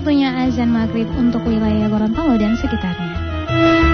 waktunya azan maghrib untuk wilayah Gorontalo dan sekitarnya.